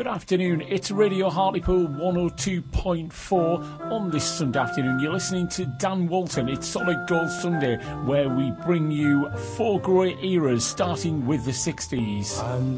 Good afternoon, it's Radio Hartlepool 102.4 on this Sunday afternoon. You're listening to Dan Walton. It's Solid Gold Sunday, where we bring you four great eras, starting with the 60s.